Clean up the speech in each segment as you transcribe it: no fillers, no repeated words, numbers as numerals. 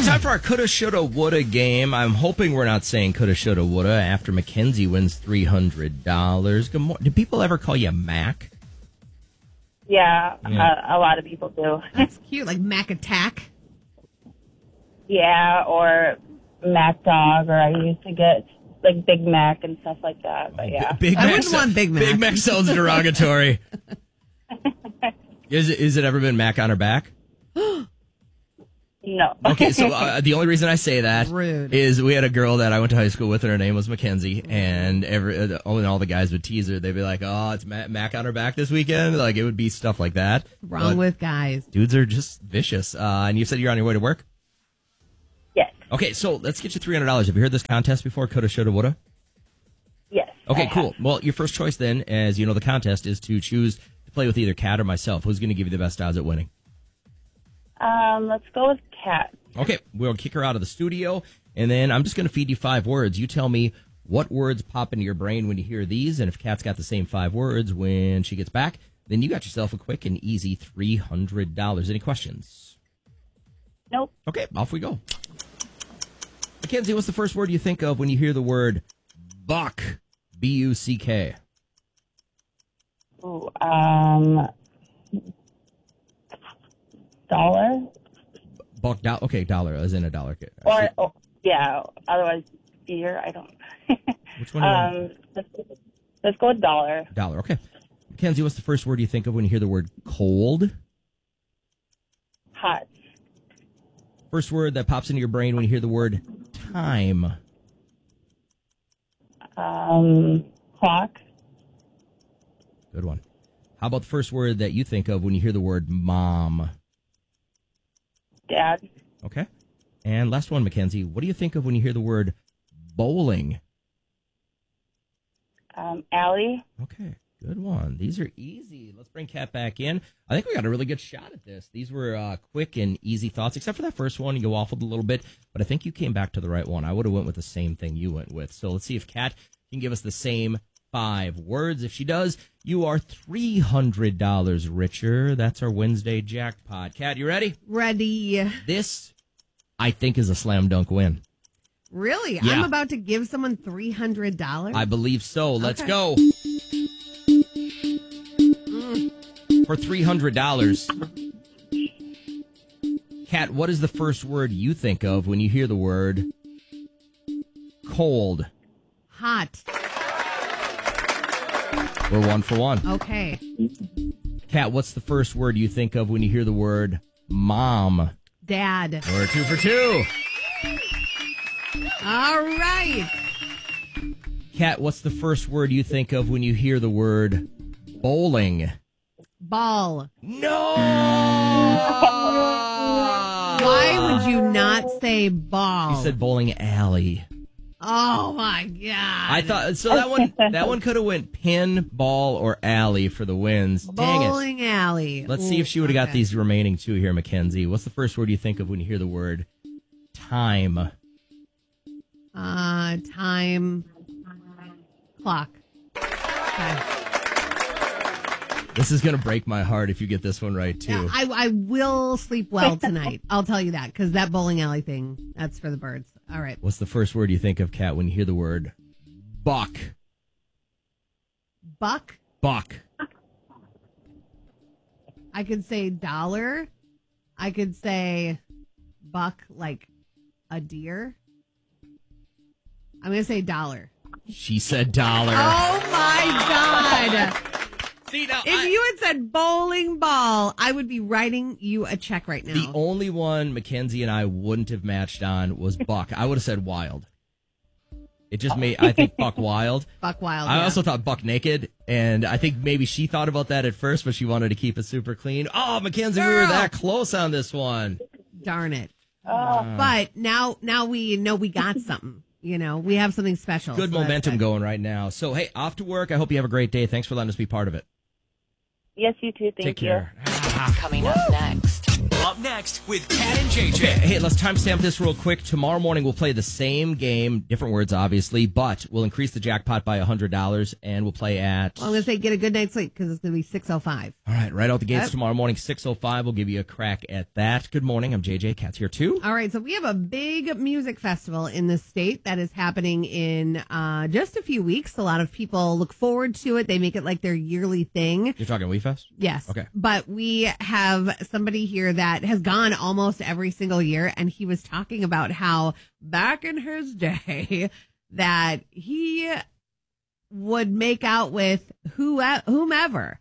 time for our coulda, shoulda, woulda game. I'm hoping we're not saying coulda, shoulda, woulda after Mackenzie wins $300. Good morning. Do people ever call you Mac? Yeah, a lot of people do. That's cute, like Mac Attack. Yeah, or Mac Dog, or I used to get like Big Mac and stuff like that. But yeah, Big I Mac wouldn't want Big Mac. Big Mac sounds derogatory. Is it ever been Mac on her back? no. Okay, so the only reason I say that Rude. is we had a girl that I went to high school with, and her name was Mackenzie, and all the guys would tease her. They'd be like, "Oh, it's Mac on her back this weekend." Like it would be stuff like that. Wrong with guys. Dudes are just vicious. And you said you're on your way to work. Yes. Okay, so let's get you $300. Have you heard this contest before? Coulda, shoulda, woulda. Yes. Okay, cool. Well, your first choice then, as you know, the contest is to choose to play with either Kat or myself. Who's going to give you the best odds at winning? Let's go with Kat. Okay, we'll kick her out of the studio, and then I'm just going to feed you 5 words. You tell me what words pop into your brain when you hear these, and if Kat's got the same 5 words when she gets back, then you got yourself a quick and easy $300. Any questions? Nope. Okay, off we go. Mackenzie, what's the first word you think of when you hear the word buck? B-U-C-K. Ooh, dollar? Buck, okay, dollar, as in a dollar. Or, yeah, otherwise beer, I don't. Which one? Let's go with dollar. Dollar, okay. Mackenzie, what's the first word you think of when you hear the word cold? Hot. First word that pops into your brain when you hear the word time. Clock. Good one. How about the first word that you think of when you hear the word mom? Dad. Okay. And last one, Mackenzie. What do you think of when you hear the word bowling? Alley. Okay. Good one. These are easy. Let's bring Kat back in. I think we got a really good shot at this. These were quick and easy thoughts, except for that first one. You waffled a little bit, but I think you came back to the right one. I would have went with the same thing you went with. So let's see if Kat can give us the same 5 words. If she does, you are $300 richer. That's our Wednesday jackpot. Kat, you ready? Ready. This, I think, is a slam dunk win. Really? Yeah. I'm about to give someone $300? I believe so. Let's Okay. go. For $300. Kat, what is the first word you think of when you hear the word cold? Hot. We're 1 for 1. Okay. Kat, what's the first word you think of when you hear the word mom? Dad. We're 2 for 2. All right. Kat, what's the first word you think of when you hear the word bowling? Ball. No! Why would you not say ball? You said bowling alley. Oh my god! I thought so. That one could have went pin, ball, or alley for the wins. Dang it! Bowling alley. Let's see if she would have got these remaining 2 here, Mackenzie. What's the first word you think of when you hear the word time? Time. Clock. Okay. This is gonna break my heart if you get this one right too. Yeah, I will sleep well tonight. I'll tell you that, because that bowling alley thing, that's for the birds. All right. What's the first word you think of, Kat, when you hear the word buck? Buck. Buck. I could say dollar. I could say buck, like a deer. I'm going to say dollar. She said dollar. Oh, my God. See, now, If you had said bowling ball, I would be writing you a check right now. The only one Mackenzie and I wouldn't have matched on was buck. I would have said wild. It just made, I think, buck wild. Buck wild. I yeah. also thought buck naked, and I think maybe she thought about that at first, but she wanted to keep it super clean. Oh, Mackenzie, we were that close on this one. Darn it. But now we know we got something. You know, we have something special. Good so that's momentum good. going right now. So, hey, off to work. I hope you have a great day. Thanks for letting us be part of it. Yes, you too. Thank Take you. care. Coming up next. Up next with Cat and JJ. Okay, hey, let's timestamp this real quick. Tomorrow morning, we'll play the same game, different words, obviously, but we'll increase the jackpot by $100, and we'll play at... Well, I'm going to say get a good night's sleep because it's going to be 6:05. All right out the gates tomorrow morning, 6:05. We'll give you a crack at that. Good morning. I'm JJ. Cat's here, too. All right, so we have a big music festival in the state that is happening in just a few weeks. A lot of people look forward to it. They make it like their yearly thing. You're talking WeFest? Yes. Okay. But we have somebody here that has gone almost every single year, and he was talking about how back in his day that he would make out with whomever,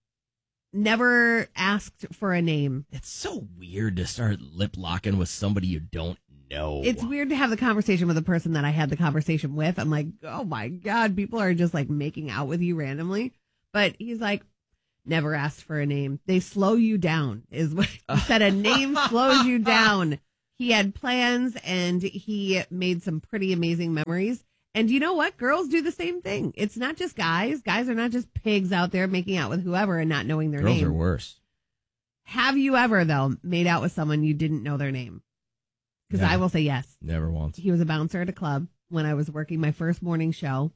never asked for a name. It's so weird to start lip locking with somebody you don't know. It's weird to have the conversation with the person that I had the conversation with. I'm like, oh my God, people are just like making out with you randomly. But he's like, never asked for a name. They slow you down, is what he said. A name slows you down. He had plans and he made some pretty amazing memories. And you know what? Girls do the same thing. It's not just guys. Guys are not just pigs out there making out with whoever and not knowing their name. Girls are worse. Have you ever, though, made out with someone you didn't know their name? Because I will say yes. Never once. He was a bouncer at a club when I was working my first morning show.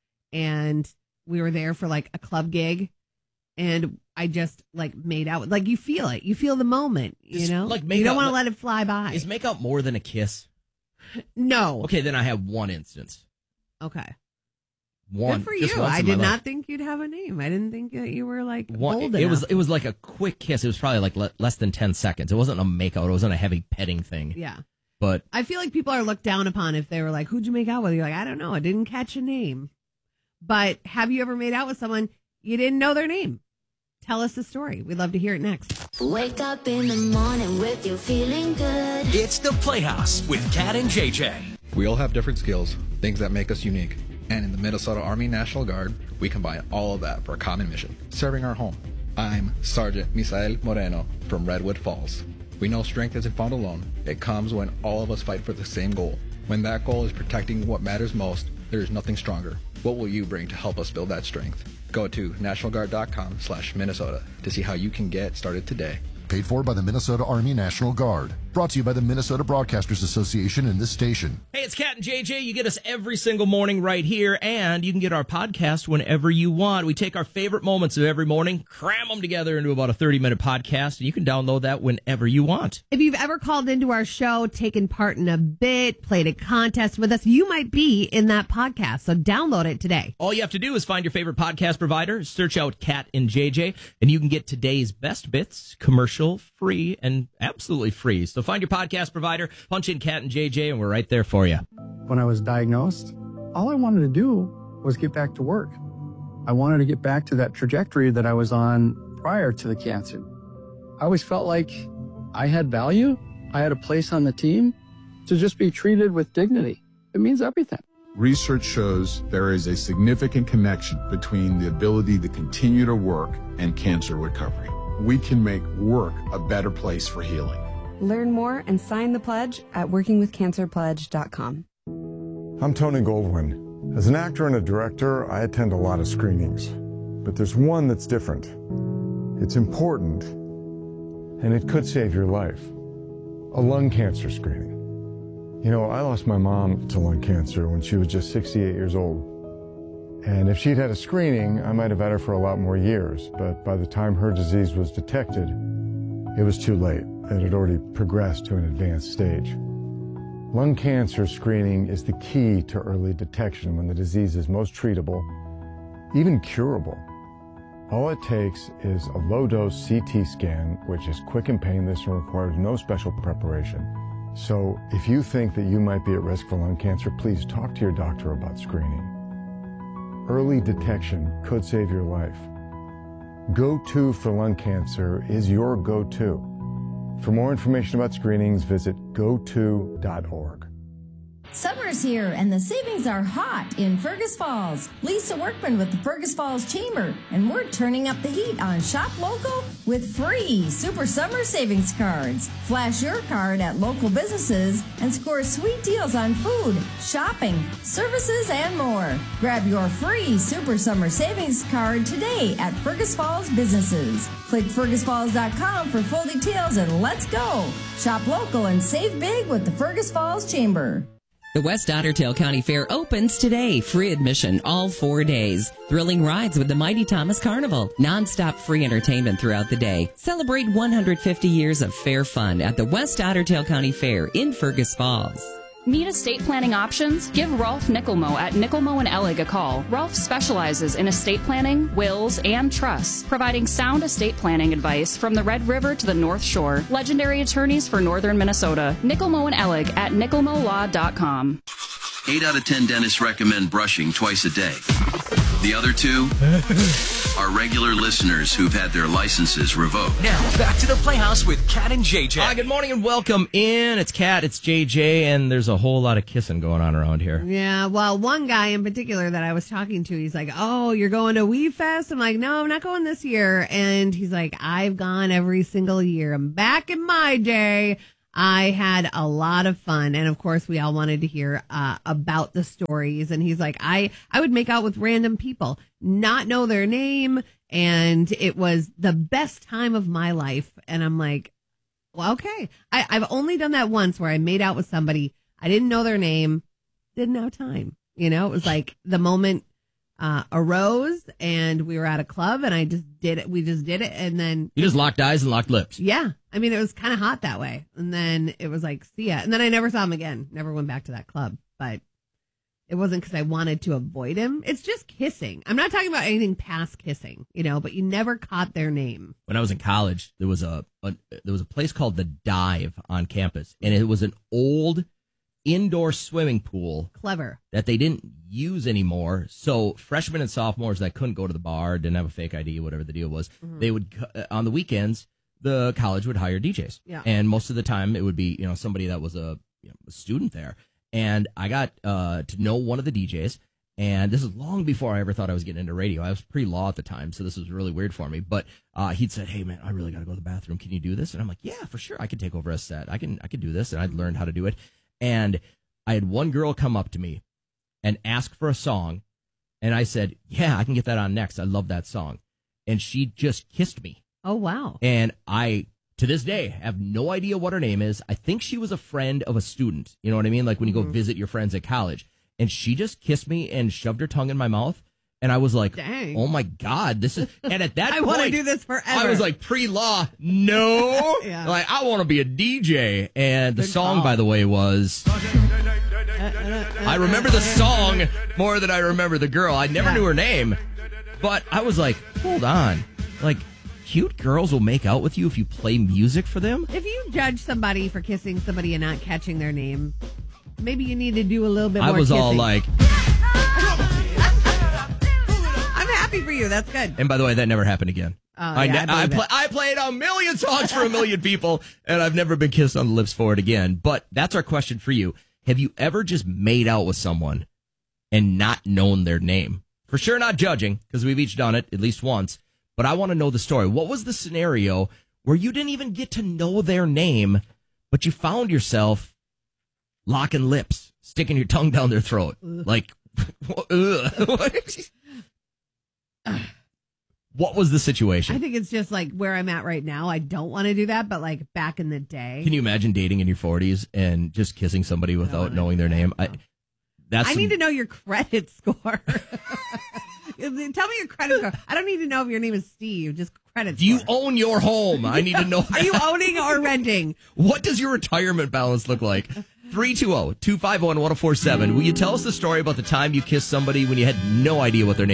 And we were there for like a club gig. And I just like made out with, like, you feel it. You feel the moment, you know? Like you don't want to let it fly by. Is make out more than a kiss? No. Okay, then I have one instance. Okay. One. Good for you. I did not think you'd have a name. I didn't think that you were like old enough. It was like a quick kiss. It was probably like less than 10 seconds. It wasn't a makeout. It wasn't a heavy petting thing. Yeah. But I feel like people are looked down upon if they were like, who'd you make out with? You're like, I don't know. I didn't catch a name. But have you ever made out with someone you didn't know their name? Tell us the story. We'd love to hear it next. Wake up in the morning with you feeling good. It's the Playhouse with Cat and JJ. We all have different skills, things that make us unique. And in the Minnesota Army National Guard, we combine all of that for a common mission, serving our home. I'm Sergeant Misael Moreno from Redwood Falls. We know strength isn't found alone. It comes when all of us fight for the same goal. When that goal is protecting what matters most, there is nothing stronger. What will you bring to help us build that strength? Go to nationalguard.com/Minnesota to see how you can get started today. Paid for by the Minnesota Army National Guard. Brought to you by the Minnesota Broadcasters Association and this station. Hey, it's Cat and JJ. You get us every single morning right here, and you can get our podcast whenever you want. We take our favorite moments of every morning, cram them together into about a 30-minute podcast, and you can download that whenever you want. If you've ever called into our show, taken part in a bit, played a contest with us, you might be in that podcast. So download it today. All you have to do is find your favorite podcast provider, search out Cat and JJ, and you can get today's best bits, commercial-free, and absolutely free. So find your podcast provider, punch in Cat and JJ, and we're right there for you. When I was diagnosed, all I wanted to do was get back to work. I wanted to get back to that trajectory that I was on prior to the cancer. I always felt like I had value. I had a place on the team. To just be treated with dignity, it means everything. Research shows there is a significant connection between the ability to continue to work and cancer recovery. We can make work a better place for healing. Learn more and sign the pledge at workingwithcancerpledge.com. I'm Tony Goldwyn. As an actor and a director, I attend a lot of screenings. But there's one that's different. It's important, and it could save your life. A lung cancer screening. You know, I lost my mom to lung cancer when she was just 68 years old. And if she'd had a screening, I might have had her for a lot more years. But by the time her disease was detected, it was too late. It had already progressed to an advanced stage. Lung cancer screening is the key to early detection when the disease is most treatable, even curable. All it takes is a low-dose CT scan, which is quick and painless and requires no special preparation. So if you think that you might be at risk for lung cancer, please talk to your doctor about screening. Early detection could save your life. Go-To for lung cancer is your go-to. For more information about screenings, visit goto.org. Summer's here and the savings are hot in Fergus Falls. Lisa Workman with the Fergus Falls Chamber, and we're turning up the heat on Shop Local with with free Super Summer Savings Cards. Flash your card at local businesses and score sweet deals on food, shopping, services, and more. Grab your free Super Summer Savings Card today at Fergus Falls businesses. Click fergusfalls.com for full details and let's go. Shop local and save big with the Fergus Falls Chamber. The West Otter Tail County Fair opens today. Free admission all 4 days. Thrilling rides with the Mighty Thomas Carnival. Non-stop free entertainment throughout the day. Celebrate 150 years of fair fun at the West Otter Tail County Fair in Fergus Falls. Need estate planning options? Give Rolf Nickelmo at Nickelmo and Ellig a call. Rolf specializes in estate planning, wills, and trusts, providing sound estate planning advice from the Red River to the North Shore. Legendary attorneys for northern Minnesota. Nickelmo and Ellig at nickelmolaw.com. 8 out of 10 dentists recommend brushing twice a day. The other 2 are regular listeners who've had their licenses revoked. Now, back to the Playhouse with Kat and JJ. Hi, good morning and welcome in. It's Kat, it's JJ, and there's a whole lot of kissing going on around here. Yeah, well, one guy in particular that I was talking to, he's like, oh, you're going to Wee Fest? I'm like, no, I'm not going this year. And he's like, I've gone every single year. And back in my day, I had a lot of fun. And of course, we all wanted to hear about the stories. And he's like, I would make out with random people, not know their name. And it was the best time of my life. And I'm like, well, okay. I've only done that once where I made out with somebody. I didn't know their name, didn't have time. You know, it was like the moment arose and we were at a club and I just did it. We just did it. And then you just locked eyes and locked lips. Yeah. I mean, it was kind of hot that way. And then it was like, see ya. And then I never saw him again. Never went back to that club. But it wasn't because I wanted to avoid him. It's just kissing. I'm not talking about anything past kissing, you know, but you never caught their name. When I was in college, there was a place called the Dive on campus. And it was an old indoor swimming pool. Clever. That they didn't use anymore. So freshmen and sophomores that couldn't go to the bar, didn't have a fake ID, whatever the deal was, they would, on the weekends, the college would hire DJs. Yeah. And most of the time it would be, you know, somebody that was a student there. And I got to know one of the DJs. And this is long before I ever thought I was getting into radio. I was pre-law at the time, so this was really weird for me. But he'd said, hey, man, I really got to go to the bathroom. Can you do this? And I'm like, yeah, for sure. I can take over a set. I can do this. And I'd learned how to do it. And I had one girl come up to me and ask for a song. And I said, yeah, I can get that on next. I love that song. And she just kissed me. Oh, wow. And I, to this day, have no idea what her name is. I think she was a friend of a student. You know what I mean? Like when you go visit your friends at college. And she just kissed me and shoved her tongue in my mouth. And I was like, dang. Oh, my God. This is, and at that I point, want to do this forever. I was like, pre-law, no. Yeah. Like, I want to be a DJ. And the song, by the way, was... I remember the song more than I remember the girl. I never knew her name. But I was like, hold on. Like, cute girls will make out with you if you play music for them? If you judge somebody for kissing somebody and not catching their name, maybe you need to do a little bit more I was kissing. all like... I'm happy for you. That's good. And by the way, that never happened again. I played a million songs for a million people, and I've never been kissed on the lips for it again. But that's our question for you. Have you ever just made out with someone and not known their name? For sure not judging, because we've each done it at least once. But I want to know the story. What was the scenario where you didn't even get to know their name, but you found yourself locking lips, sticking your tongue down their throat? Like, what was the situation? I think it's just like where I'm at right now. I don't want to do that, but like back in the day. Can you imagine dating in your 40s and just kissing somebody without knowing their name? I need to know your credit score. Tell me your credit score. I don't need to know if your name is Steve. Just credit score. Do you own your home? I need to know that. Are you owning or renting? What does your retirement balance look like? 320-251-1047. Will you tell us the story about the time you kissed somebody when you had no idea what their name